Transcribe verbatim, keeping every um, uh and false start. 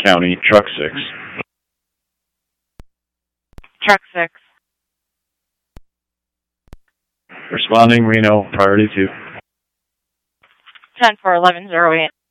County, Truck six. Truck six. Responding Reno, Priority two. ten four eleven zero eight.